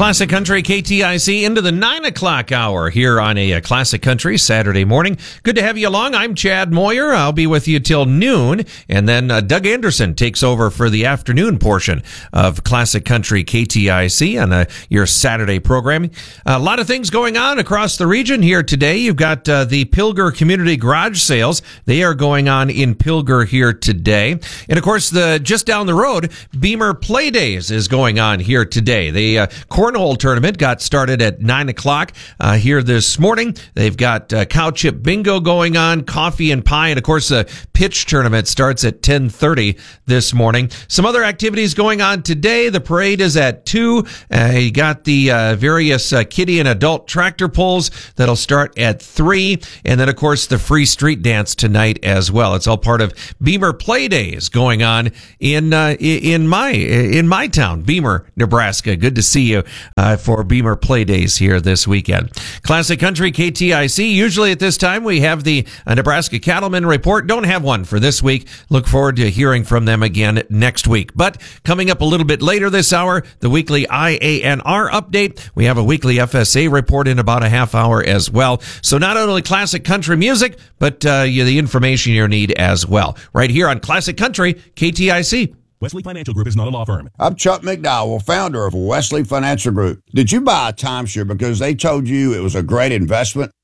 Classic Country KTIC into the 9 o'clock hour here on a Classic Country Saturday morning. Good to have you along. I'm Chad Moyer. I'll be with you till noon. And then Doug Anderson takes over for the afternoon portion of Classic Country KTIC on your Saturday programming. A lot of things going on across the region here today. You've got the Pilger Community Garage Sales. They are going on in Pilger here today. And of course, just down the road, Beamer Play Days is going on here today. The Cornhole tournament got started at 9 o'clock here this morning. They've got cow chip bingo going on, coffee and pie, and of course the pitch tournament starts at 10:30 this morning. Some other activities going on today. The parade is at 2. You got the various kiddie and adult tractor pulls that'll start at 3, and then of course the free street dance tonight as well. It's all part of Beamer Play Days going on in my town, Beamer, Nebraska. Good to see you for Beamer Play Days here this weekend. Classic Country KTIC. Usually at this time we have the Nebraska Cattlemen Report. Don't have one for this week. Look forward to hearing from them again next week. But coming up a little bit later this hour, the weekly IANR update. We have a weekly FSA report in about a half hour as well. So not only classic country music, but the information you need as well. Right here on Classic Country KTIC. Wesley Financial Group is not a law firm. I'm Chuck McDowell, founder of Wesley Financial Group. Did you buy a timeshare because they told you it was a great investment?